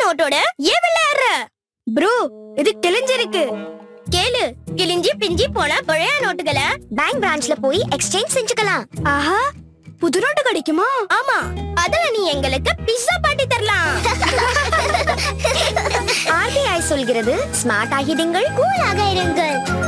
நோட்டோட ஏன் விளையாடுற? ப்ரோ, இது கிழிஞ்சிருக்கு. கேளு, கிழிஞ்சி பிஞ்சி போன பழைய நோட்டுகளை பேங்க் பிரான்ச்ல போய் எக்ஸ்சேஞ்ச் செஞ்சுக்கலாம். ஆஹா, புது நோட்டு கிடைக்குமா? ஆமா, அதுல நீ எங்களுக்கு பிஸ்ஸா பாட்டி தரலாம். RBI சொல்கிறது, ஸ்மார்ட் ஆகிடுங்கள், கூலாக இருங்கள்.